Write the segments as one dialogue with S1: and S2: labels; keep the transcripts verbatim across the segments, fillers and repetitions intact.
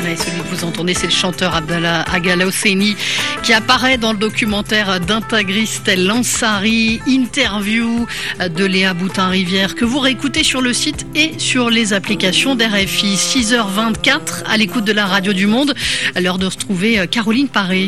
S1: Lausanne. Et celui que vous entendez, c'est le chanteur Abdallah Agha Hosseini qui apparaît dans le documentaire d'Intagrist El Ansari, interview de Léa Boutin-Rivière, que vous réécoutez sur le site et sur les applications d'R F I. six heures vingt-quatre à l'écoute de la radio du Monde. À l'heure de retrouver Caroline Paré.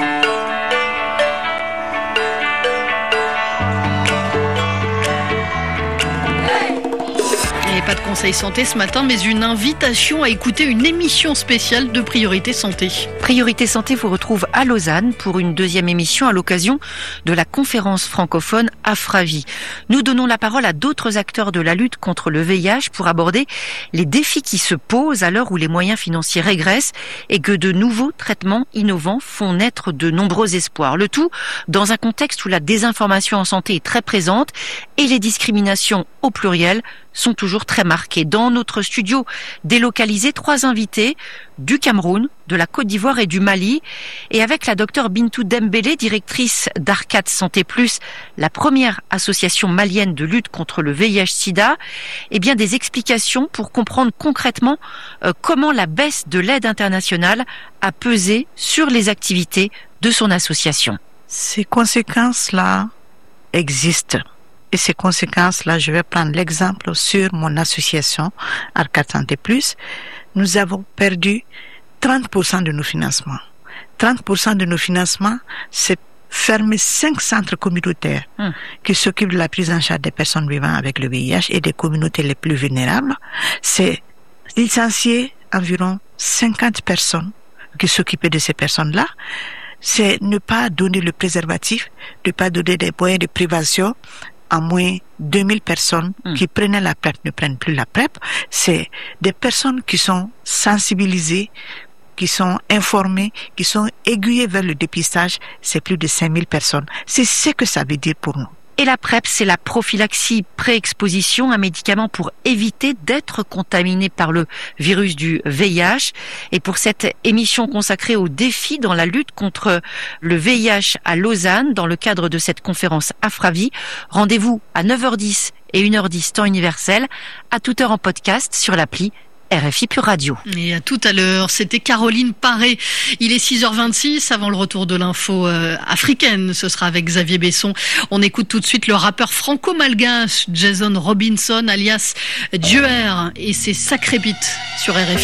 S1: Pas de conseil santé ce matin, mais une invitation à écouter une émission spéciale de Priorité Santé.
S2: Priorité Santé vous retrouve à Lausanne pour une deuxième émission à l'occasion de la conférence francophone Afravi. Nous donnons la parole à d'autres acteurs de la lutte contre le V I H pour aborder les défis qui se posent à l'heure où les moyens financiers régressent et que de nouveaux traitements innovants font naître de nombreux espoirs. Le tout dans un contexte où la désinformation en santé est très présente et les discriminations au pluriel sont toujours très marqués. Dans notre studio délocalisé, trois invités du Cameroun, de la Côte d'Ivoire et du Mali. Et avec la docteure Bintou Dembélé, directrice d'Arcade Santé Plus, la première association malienne de lutte contre le V I H sida, eh bien des explications pour comprendre concrètement euh, comment la baisse de l'aide internationale a pesé sur les activités de son association.
S3: Ces conséquences-là existent. Et ces conséquences-là, je vais prendre l'exemple sur mon association Arcade Santé Plus. Nous avons perdu trente pour cent de nos financements. trente pour cent de nos financements, c'est fermer cinq centres communautaires hum. qui s'occupent de la prise en charge des personnes vivant avec le V I H et des communautés les plus vulnérables. C'est licencier environ cinquante personnes qui s'occupaient de ces personnes-là. C'est ne pas donner le préservatif, ne pas donner des moyens de prévention. À moins deux mille personnes mmh. qui prenaient la PrEP ne prennent plus la PrEP. C'est des personnes qui sont sensibilisées, qui sont informées, qui sont aiguillées vers le dépistage. C'est plus de cinq mille personnes. C'est ce que ça veut dire pour nous.
S2: Et la PrEP, c'est la prophylaxie pré-exposition, un médicament pour éviter d'être contaminé par le virus du V I H. Et pour cette émission consacrée aux défis dans la lutte contre le V I H à Lausanne, dans le cadre de cette conférence Afravi, rendez-vous à neuf heures dix et une heure dix temps universel, à toute heure en podcast sur l'appli R F I Pure Radio.
S1: Et à tout à l'heure, c'était Caroline Paré. Il est six heures vingt-six, avant le retour de l'info euh, africaine, ce sera avec Xavier Besson. On écoute tout de suite le rappeur franco-malgache Jason Robinson, alias Dieuer, et ses sacrés beats sur R F I.